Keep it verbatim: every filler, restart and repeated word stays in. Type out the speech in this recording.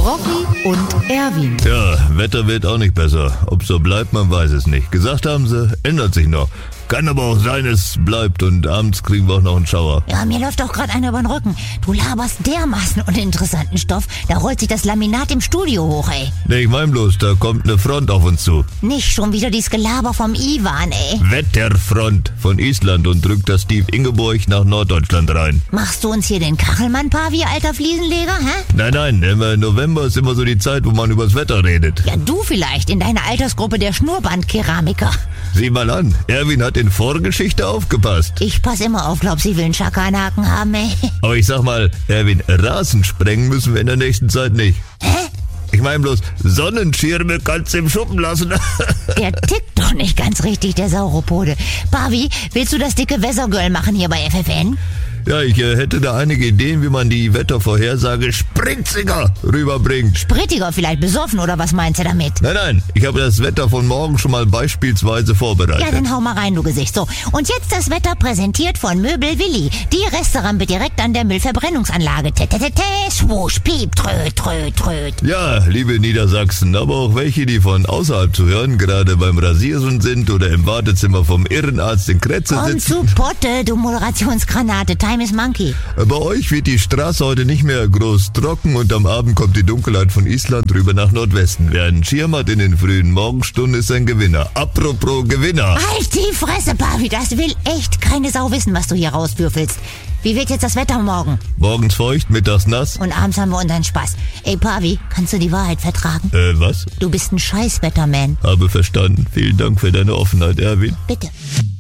Rocky und Erwin. Ja, Wetter wird auch nicht besser. Ob so bleibt, man weiß es nicht. Gesagt haben sie, ändert sich noch. Kann aber auch sein, es bleibt und abends kriegen wir auch noch einen Schauer. Ja, mir läuft auch gerade einer über den Rücken. Du laberst dermaßen uninteressanten Stoff, da rollt sich das Laminat im Studio hoch, ey. Nee, ich mein bloß, da kommt eine Front auf uns zu. Nicht schon wieder dieses Gelaber vom Iwan, ey. Wetterfront von Island und drückt das Steve Ingeborg nach Norddeutschland rein. Machst du uns hier den Kachelmann-Pavi, alter Fliesenleger, hä? Nein, nein, immer November ist immer so die Zeit, wo man übers Wetter redet. Ja, du vielleicht, in deiner Altersgruppe der Schnurrbandkeramiker. Sieh mal an, Erwin hat in Vorgeschichte aufgepasst. Ich pass immer auf, glaub, sie will einen Schakanhaken haben, ey. Aber ich sag mal, Erwin, Rasen sprengen müssen wir in der nächsten Zeit nicht. Hä? Ich mein bloß, Sonnenschirme kannst du im Schuppen lassen. Der tickt doch nicht ganz richtig, der Sauropode. Pavi, willst du das dicke Wesergirl machen hier bei F F N? Ja, ich äh, hätte da einige Ideen, wie man die Wettervorhersage spritziger rüberbringt. Sprittiger vielleicht, besoffen oder was meinst du damit? Nein, nein, ich habe das Wetter von morgen schon mal beispielsweise vorbereitet. Ja, dann hau mal rein, du Gesicht. So, und jetzt das Wetter präsentiert von Möbel Willi. Die Resterampe direkt an der Müllverbrennungsanlage. Tetetetete, swoosh, piep, tröd, tröd, tröd. Ja, liebe Niedersachsen, aber auch welche, die von außerhalb zu hören, gerade beim Rasieren sind oder im Wartezimmer vom Irrenarzt in Kretze Komm sitzen. zu Potte, du Moderationsgranate. Time is monkey. Bei euch wird die Straße heute nicht mehr groß trocken und am Abend kommt die Dunkelheit von Island rüber nach Nordwesten. Wer einen Schirm hat in den frühen Morgenstunden, ist ein Gewinner. Apropos Gewinner. Halt die Fresse, Pavi, das will echt keine Sau wissen, was du hier rauswürfelst. Wie wird jetzt das Wetter morgen? Morgens feucht, mittags nass. Und abends haben wir unseren Spaß. Ey, Pavi, kannst du die Wahrheit vertragen? Äh, was? Du bist ein Scheißwetterman. Habe verstanden. Vielen Dank für deine Offenheit, Erwin. Bitte.